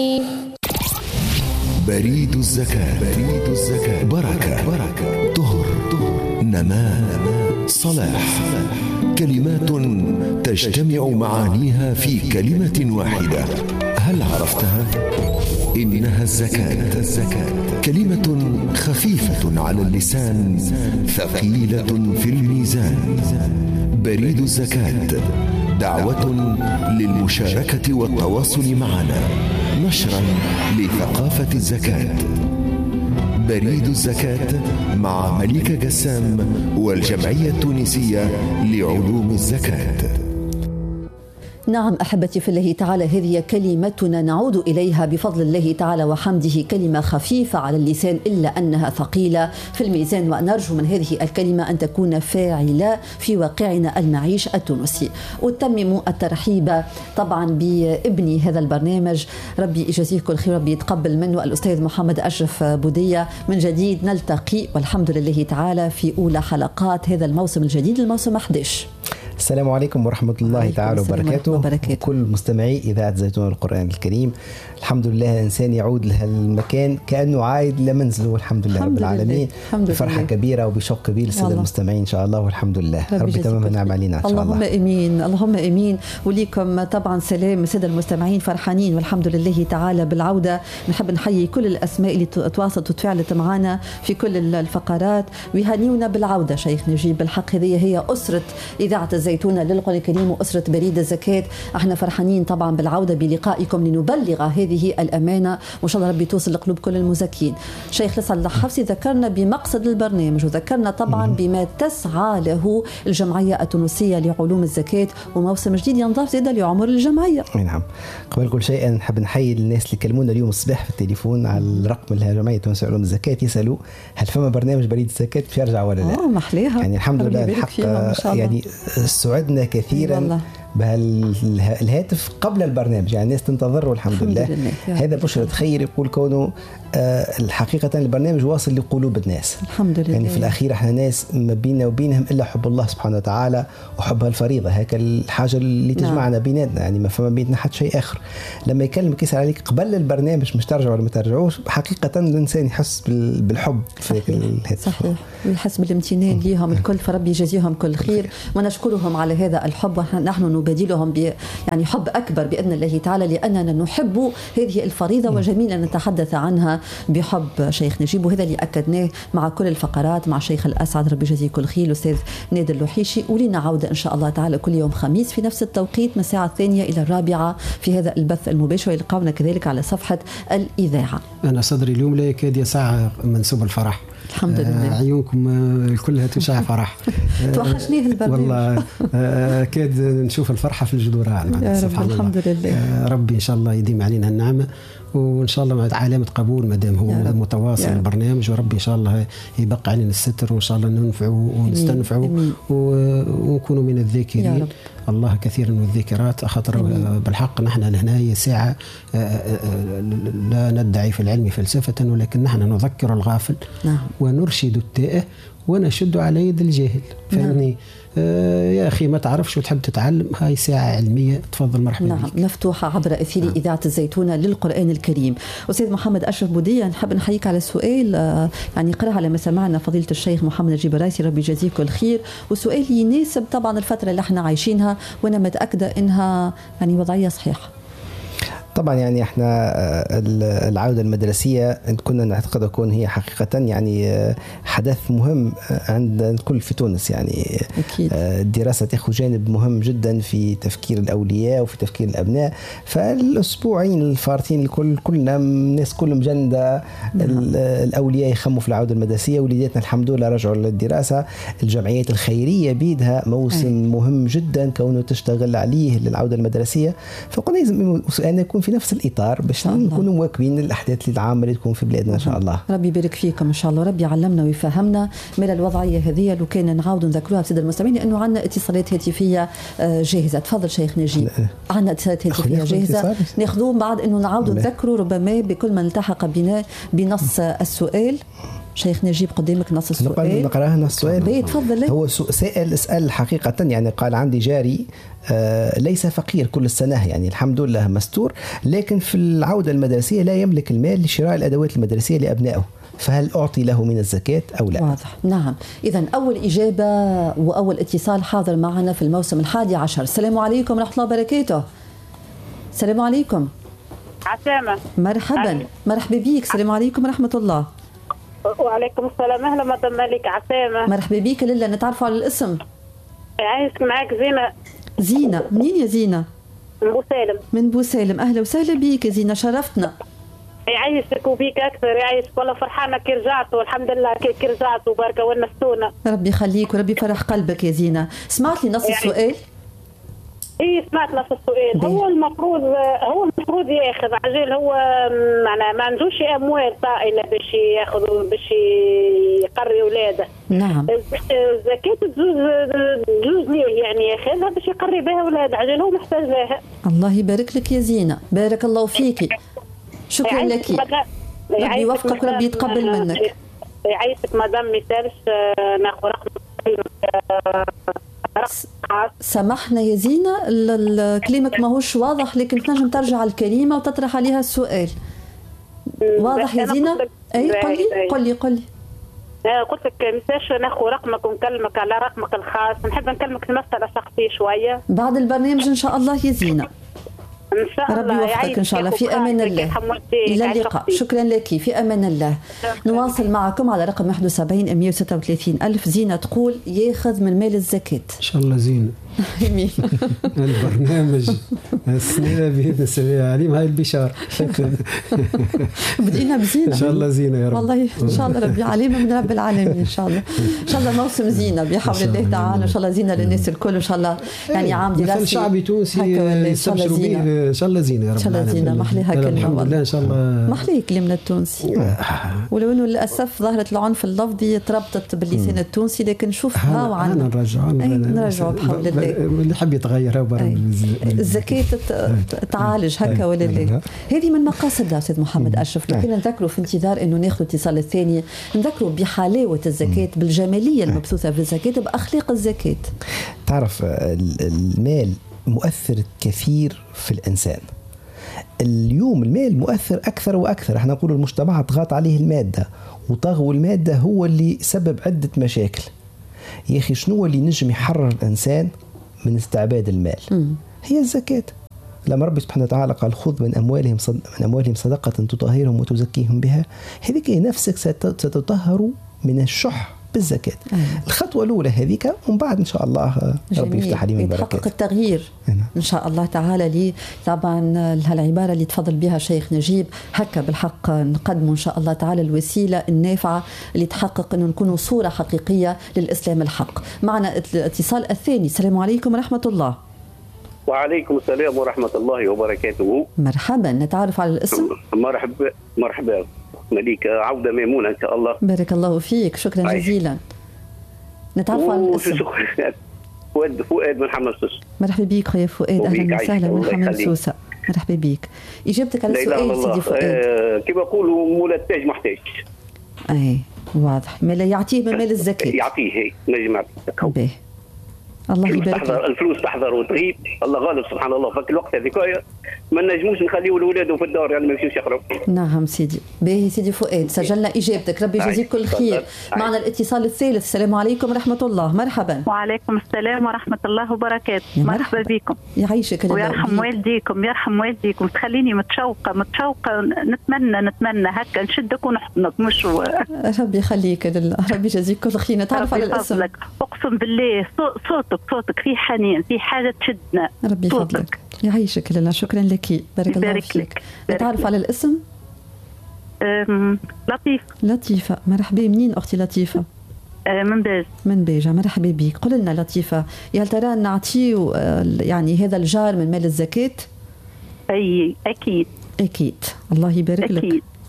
بريد الزكاة. بريد الزكاة. بركة طهر نماء صلاح، كلمات تجتمع معانيها في كلمة واحدة. هل عرفتها؟ إنها الزكاة، كلمة خفيفة على اللسان ثقيلة في الميزان. بريد الزكاة دعوة للمشاركة والتواصل معنا، نشرا لثقافة الزكاة. بريد الزكاة مع مليكة قسام والجمعية التونسية لعلوم الزكاة. نعم أحبتي في الله تعالى، هذه كلمتنا نعود إليها بفضل الله تعالى وحمده، كلمة خفيفة على اللسان إلا أنها ثقيلة في الميزان، ونرجو من هذه الكلمة أن تكون فاعلة في واقعنا المعيش التونسي. أتمم الترحيب طبعا بابني هذا البرنامج، ربي يجازيه كل خير، ربي يتقبل منه، الأستاذ محمد أشرف بودية. من جديد نلتقي والحمد لله تعالى في أولى حلقات هذا الموسم الجديد، الموسم 11. السلام عليكم ورحمة الله تعالى وبركاته. وبركاته. كل مستمعي إذاعة زيتون القرآن الكريم، الحمد لله الإنسان يعود لهالمكان كأنه عايد لمنزله، والحمد لله رب العالمين. بفرحة كبيرة وبشوق كبير للسادة المستمعين إن شاء الله، والحمد لله ربي تمام النعم علينا إن شاء الله. اللهم آمين اللهم آمين. وليكم طبعا سلام السادة المستمعين، فرحانين والحمد لله تعالى بالعودة. نحب نحيي كل الأسماء اللي تواصلت وتفاعلت معنا في كل الفقرات، ويهنيونا بالعودة شيخ نجيب. بالحق هذه هي أسرة إذاعة الزيتون للقرآن الكريم وأسرة بريد الزكاة. احنا فرحانين طبعا بالعودة بلقائكم لنبلغ هذه الأمانة، وإن شاء الله ربي توصل لقلوب كل المزكين. شيخ لسعد الحفصي ذكرنا بمقصد البرنامج، وذكرنا طبعا بما تسعى له الجمعية التونسية لعلوم الزكاة، وموسم جديد ينضاف زيادة لعمر الجمعية. نعم. قبل كل شيء نحب نحيي الناس اللي كلمونا اليوم الصباح في التليفون على الرقم الجمعية التونسية لعلوم الزكاة، يسألوا هل فما برنامج بريد الزكاة في يرجع ولا لا. محليها يعني الحمد لله الحق يعني سعدنا كثيرا بهالهاتف قبل البرنامج، يعني الناس تنتظر والحمد لله. هذا بشرة خير يقول كونه الحقيقة البرنامج واصل لقلوب الناس الحمد لله. يعني في الأخير احنا ناس ما بيننا وبينهم إلا حب الله سبحانه وتعالى وحبها الفريضة، هيك الحاجة اللي تجمعنا بيناتنا، يعني ما فما بيننا حد شيء آخر. لما يكلمك يسأل عليك قبل البرنامج مش ترجع ولا ما ترجعوش، حقيقة الإنسان يحس بالحب في الهاتف. صحيح، ويحس بالامتنان ليهم الكل، فربي يجازيهم كل خير ونشكرهم على هذا الحب. نحن نبادلهم يعني حب أكبر بإذن الله تعالى، لأننا نحب هذه الفريضة وجميل أن نتحدث عنها بحب شيخ نجيب، وهذا اللي أكدناه مع كل الفقرات مع شيخ الأسعد ربي يجازيه كل خير الأستاذ نادر اللوحيشي. ولنا عودة إن شاء الله تعالى كل يوم خميس في نفس التوقيت من الساعة 2 إلى 4 في هذا البث المباشر، يلقاونا كذلك على صفحة الإذاعة. أنا صدري اليوم لا يكاد يسع منسوب الفرح، الحمد لله. عيونكم كلها تشع فرح. توحشنيه البرنامج والله كاد نشوف الفرحة في الجدران يا رب. الحمد لله. ربي إن شاء الله يديم علينا النعمة، وإن شاء الله علامة قبول ما دام هو متواصل البرنامج، وربي إن شاء الله يبقى علينا الستر، وإن شاء الله ننفعوا ونستنفعوا ونكونوا من الذاكرين الله كثيرا والذاكرات. خاطر بالحق نحن هنا هي ساعة لا ندعي في العلم فلسفة، ولكن نحن نذكر الغافل ونرشد التائه ونشد على يد الجاهل. فهمني يا أخي ما تعرفش وتحب تتعلم، هاي ساعة علمية، تفضل مرحبا بك. مفتوحة عبر أثير إذاعة الزيتونة للقرآن الكريم. أستاذ محمد أشرف بودية، نحب نحييك على السؤال يعني قرأها لما سمعنا فضيلة الشيخ محمد نجيب الرايسي ربي يجازيك الخير، وسؤال يناسب طبعا الفترة اللي احنا عايشينها، وأنا متأكدة إنها يعني وضعية صحيحة. طبعا يعني احنا العودة المدرسية كنا نعتقد تكون هي حقيقة يعني حدث مهم عند الكل في تونس، يعني أكيد. الدراسة تأخذ جانب مهم جدا في تفكير الأولياء وفي تفكير الأبناء. فالأسبوعين الفارتين كلنا الناس كلهم جندة الأولياء يخموا في العودة المدرسية، وليداتنا الحمد لله رجعوا للدراسة. الجمعيات الخيرية بيدها موسم مهم جدا كونه تشتغل عليه للعودة المدرسية، فقلنا لازم أنا يكون في نفس الإطار باش نكونوا مواكبين الأحداث العامة اللي تكون في بلادنا إن شاء الله. ربي يبارك فيكم إن شاء الله، ربي يعلمنا ويفهمنا من الوضعية هذه. لو كان نعاود نذكروها بسيد المستمعين لأنه عندنا اتصالات هاتفية جاهزة. تفضل شيخ نجيب. عندنا اتصالات هاتفية جاهزة ناخذوهم بعد أنه نعاود نذكروا ربما بكل من التحق بنا بنص السؤال. شيخ نجيب قدامك نص السؤال. نقراه نص السؤال. تفضل. هو سائل اسأل حقيقة، يعني قال عندي جاري ليس فقير كل السنة، يعني الحمد لله مستور، لكن في العودة المدرسية لا يملك المال لشراء الأدوات المدرسية لأبنائه، فهل أعطي له من الزكاة أو لا؟ واضح. نعم. إذن أول إجابة وأول اتصال حاضر معنا في الموسم 11. السلام عليكم ورحمة الله وبركاته. السلام عليكم. عسامة. مرحبا. مرحبا بيك. السلام عليكم ورحمة الله. وعليكم السلام. أهلا مدام مالك. عسامة. مرحبا بيك. لله نتعرفوا على الاسم. عايزك معاك زينة. زينة منين يا زينة؟ من بوسالم. من بوسالم. أهلا وسهلا بيك يا زينة، شرفتنا. يعيشك وبيك أكثر. يعيشك والله فرحانة كي رجعت، والحمد لله كي رجعت وباركة ونستونا. ربي يخليك وربي يفرح قلبك يا زينة. سمعت لي نص السؤال؟ ايه سمعت نص السؤال. هو المفروض ياخذ عجل، هو معناها ما عندوش اموال طائله باش ياخذ باش يقري اولاده. نعم. الزكاه تجوز ليه يعني ياخذها باش يقري بها اولاده، عجل هو محتاج لها. الله يبارك لك يا زينة، بارك الله فيكي. شكرا لك. ربي يوفقك وربي يتقبل منك. يعيشك مدام مثالش ناخذ رقم. سامحنا يا زينة، كلامك ماهوش واضح، لكن تنجم ترجع الكلمة وتطرح عليها السؤال. واضح يا زينة؟ اي قولي. قلت لك مساش ناخذ رقمك ونكلمك على رقمك الخاص، نحب نكلمك في مسألة شخصية شوية بعد البرنامج ان شاء الله يا زينة. ان شاء الله. ربي يوفقك ان شاء الله. في امان الله. الى اللقاء. شكرا لك. في امان الله. نواصل معكم على رقم 71 136 ألف. زينة تقول ياخذ من مال الزكاة. ان شاء الله زينة. البرنامج السنة بإذن الله عليم هاي البشارة. بدينا بزينة ان شاء الله. زينة يا رب. والله ان شاء الله ربي علينا من رب العالمين. ان شاء الله موسم زينة بحول الله تعالى. ان شاء الله زينة للناس الكل. ان شاء الله يعني عام دراسي الشعب التونسي يستبشروا به. ان شاء الله زينة يا رب. ان شاء الله زينة. محليها كلمة الحمد لله. ان شاء الله محلي كلمة التونسي، ولو انه للاسف ظاهرة العنف اللفظي تربطت باللسان التونسي، لكن شوف هاو عنا نرجعوا بحول الله. اللي حب يتغير الزكاة تعالج هكا ولله. هذه من مقاصدها أستاذ محمد أشرف. لكن نذكروا في انتظار أنه ناخذ الاتصال الثاني، نذكروا بحلاوة الزكاة، بالجمالية المبثوثة في الزكاة، بأخلاق الزكاة. تعرف المال مؤثر كثير في الإنسان. اليوم المال مؤثر أكثر وأكثر. احنا نقول المجتمع ضغط عليه المادة، وطغو المادة هو اللي سبب عدة مشاكل. يا أخي شنو اللي نجم يحرر الإنسان من استعباد المال؟ هي الزكاة. لما ربي سبحانه وتعالى قال خذ من أموالهم صدقة تطهرهم وتزكيهم بها، هذيك نفسك ستطهر من الشح بالزكاة. الخطوة الأولى هذيك، ومن بعد إن شاء الله ربي يفتح عليه من بركاته. يتحقق التغيير إن شاء الله تعالى. لي طبعا هالعبارة اللي تفضل بها شيخ نجيب هكا بالحق نقدم إن شاء الله تعالى الوسيلة النافعة اللي تحقق إنه نكونوا صورة حقيقية للإسلام الحق. معنا الاتصال الثاني. السلام عليكم ورحمة الله. وعليكم السلام ورحمة الله وبركاته. مرحبا. نتعرف على الاسم. مرحبا مليكة عودة ميمونة إن شاء الله. بارك الله فيك. شكرا جزيلا. نتعرف على الاسم. فؤاد من حمام سوسة. مرحبا بك خويا فؤاد. أهلا وسهلا من حمام سوسة. مرحبا بك. إجابتك على السؤال سيدي فؤاد. كما يقولوا مولى التاج محتاج. أي واضح. ما لا يعطيه من مال الزكاة. يعطيه هي نجم يعطيه. الله يبارك. الفلوس تحضر وتغيب، الله غالب سبحان الله. فك الوقت هذيك ما نجموش نخليو الولاد في الدار يعني ما يمشيوش يقراو. نعم سيدي. باهي سيدي فؤاد سجلنا اجابتك. ربي يجزيك كل خير. معنا الاتصال الثالث. السلام عليكم ورحمه الله. مرحبا. وعليكم السلام ورحمه الله وبركاته. مرحبا بكم. يعيشك ويرحم والديكم. يرحم والديكم. تخليني متشوقه نتمنى هكا نشدك ونحضنك مش ربي يخليك. ربي يجزيك كل خير. نتعرف على الاسم. اقسم بالله صوتك فيه حنين، فيه حاجه تشدنا. ربي يفضلك. يعيشك لله. شكرا لك. بارك الله فيك. نتعرف على الاسم. لطيفة. مرحبا. منين أختي لطيفة؟ من باجة. مرحبا بك. قل لنا لطيفة، يا ترى نعطيه يعني هذا الجار من مال الزكاة؟ أي أكيد. الله يبارك لك.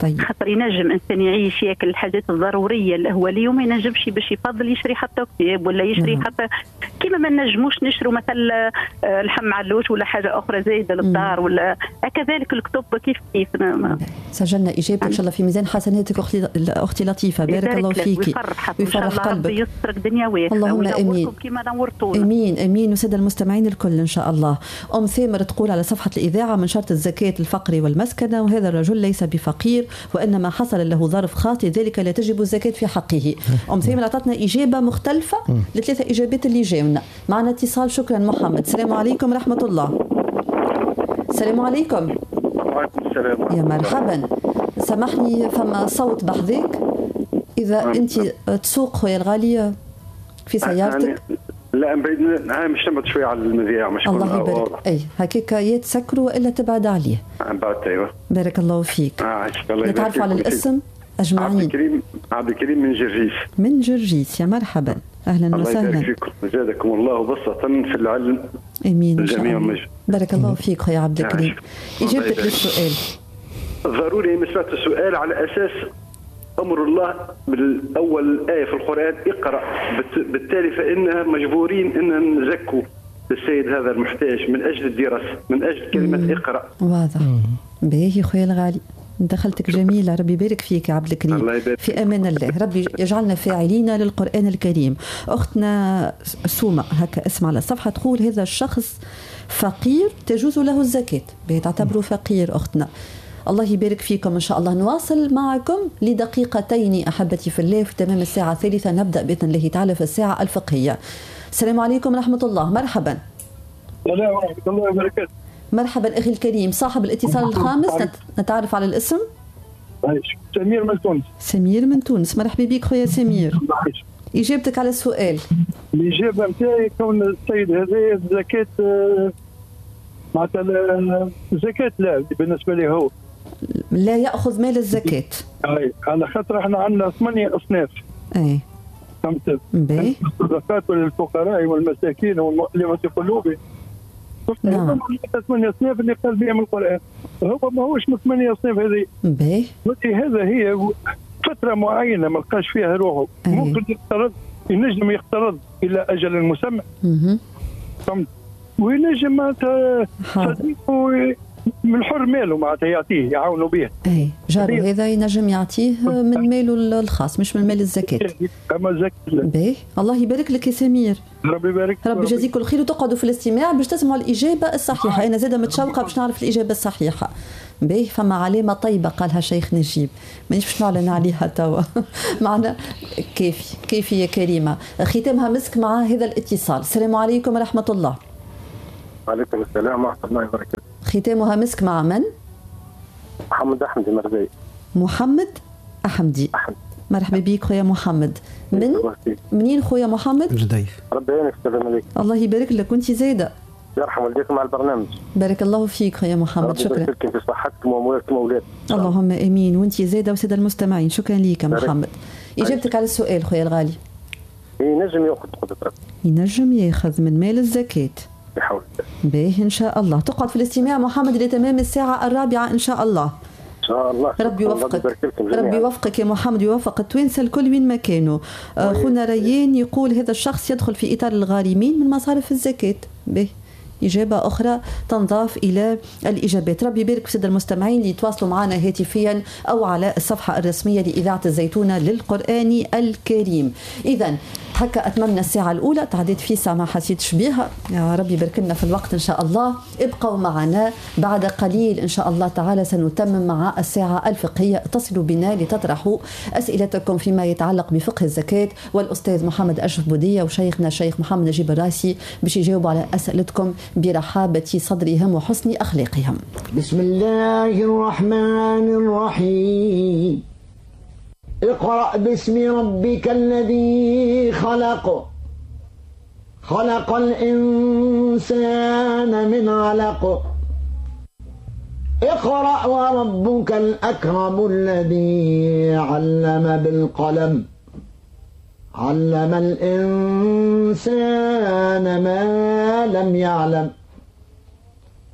طيب. خاطر ينجم انسان يعيش ياكل الحاجات الضروريه اللي هو اليوم ما ينجمش باش يفضل يشري حتى كتاب ولا يشري حتى كيما ما نجموش نشروا مثلا لحم علوش ولا حاجه اخرى زايده للدار ولا كذلك الكتب كيف سجلنا اجابتك ان شاء الله في ميزان حسناتك اختي لطيفه، بارك الله فيك ويفرح قلبك، يسرك دنيا واخره، اللهم امين كيما نورتونا. امين امين وسادة المستمعين الكل ان شاء الله. ام ثامر تقول على صفحه الاذاعه: من شرط الزكاه الفقر والمسكنه، وهذا الرجل ليس بفقير وانما حصل له ظرف خاطئ ذلك لا تجب الزكاه في حقه. ام ثامر اعطتنا اجابه مختلفه لثلاثه اجابات اللي جاونا. معنا اتصال. شكرا محمد. السلام عليكم ورحمه الله. السلام عليكم. وعليكم السلام. يا مرحبا. سامحني فما صوت بحذاك اذا انت تسوق خويا الغالي في سيارتك. لا مش نبعد شويه على المذياع مش الله يبارك. اي هكاك يا تسكروا والا تبعد عليه. بعد ايوه. بارك الله فيك. نتعرف على الاسم اجمعين. عبد الكريم من جرجيس. من جرجيس. يا مرحبا اهلا وسهلا. الله يبارك فيكم وزادكم الله بسطة في العلم. امين الجميع. بارك الله فيك خويا عبد الكريم. اجابتك للسؤال. ضروري مسألة السؤال على اساس امر الله بالاول ايه في القران اقرا، بالتالي فانها مجبورين ان نزكوا السيد هذا المحتاج من اجل الدراسه، من اجل كلمه اقرا. واضح. باهي خويا الغالي، دخلتك جميلة. ربي يبارك فيك يا عبد الكريم. في أمان الله. ربي يجعلنا فاعلين للقرآن الكريم. أختنا سومة هكا اسم على الصفحة تقول: هذا الشخص فقير تجوز له الزكاة. تعتبره فقير أختنا. الله يبارك فيكم. إن شاء الله نواصل معكم لدقيقتين أحبتي في الله. في تمام الساعة الثالثة نبدأ بإذن الله تعالى في الساعة الفقهية. السلام عليكم ورحمة الله. مرحبا. السلام ورحمة الله وبركاته. مرحبا أخي الكريم. صاحب الاتصال الخامس نتعرف على الاسم. سمير من تونس. سمير من تونس. مرحبا بك خويا سمير. إجابتك على السؤال. الإجابة نتاعي كون السيد هذا الزكاة معناتها الزكاة لا بالنسبة لي هو لا يأخذ مال الزكاة. أي على خاطر احنا عندنا 8 أصناف. أي. فهمت؟ باهي. الصدقات للفقراء والمساكين والمؤلمة قلوبهم. نعم. 8 أصناف اللي قال بهم القرآن. هو ما هوش من 8 أصناف هذه. باهي. هذا هي فترة معينة ما لقاش فيها روحه. ممكن يقترض، ينجم يقترض إلى أجل مسمى. فهمت؟ وينجم معناتها صديقه من حر ماله معناتها يعطيه يعاونوا به. اي جاره هذا ينجم يعطيه من ماله الخاص مش من مال الزكاة. اما زكاة. باهي. الله يبارك لك يا سمير. ربي يبارك. ربي يجازيكم الخير وتقعدوا في الاستماع باش تسمعوا الإجابة الصحيحة. أنا زادة متشوقة باش نعرف الإجابة الصحيحة. باهي. فما علامة طيبة قالها شيخ نجيب مانيش باش نعلن عليها توا. معنا كيفي يا كريمة. ختامها مسك مع هذا الاتصال. السلام عليكم ورحمة الله. وعليكم السلام ورحمة الله وبركاته. ختامها مسك مع من؟ محمد أحمدي مرزي. محمد أحمدي. مرحبا بك خويا محمد. منين خويا محمد؟ جديف. ربي يعينك. السلام عليكم. الله يبارك لك وانت زايدة. يرحم والديكم على البرنامج. بارك الله فيك خويا محمد. شكرا. ربي يبارك في صحتكم وأموالكم وأولادكم. اللهم امين. وانت زايدة وسادة المستمعين. شكرا ليك محمد. اجابتك على السؤال خويا الغالي. ينجم ياخذ قدرته. ينجم ياخذ من مال الزكاة. بحول الله. باهي ان شاء الله. تقعد في الاستماع محمد لتمام الساعة 4 ان شاء الله. ان شاء الله. ربي يوفقك. ربي يوفقك يا محمد ويوفق التوانسة الكل وين ما كانوا. خونا ريان يقول: هذا الشخص يدخل في إطار الغارمين من مصارف الزكاة. باهي. إجابة أخرى تنضاف إلى الإجابات. ربي يبارك في سادة المستمعين اللي يتواصلوا معنا هاتفيا أو على الصفحة الرسمية لإذاعة الزيتونة للقرآن الكريم. إذن هكا أتممنا الساعة الأولى. تعديت في ساعة ما حسيتش بها. يا ربي يبارك لنا في الوقت إن شاء الله. ابقوا معنا بعد قليل إن شاء الله تعالى سنتمم مع الساعة الفقهية. اتصلوا بنا لتطرحوا أسئلتكم فيما يتعلق بفقه الزكاة، والأستاذ محمد أشرف بودية وشيخنا الشيخ محمد نجيب الراسي باش يجاوبوا على أسئلتكم برحابة صدرهم وحسن أخلاقهم. بسم الله الرحمن الرحيم. اقرأ باسم ربك الذي خلق. خلق الإنسان من علق. اقرأ وربك الأكرم الذي علم بالقلم. علم الإنسان ما لم يعلم.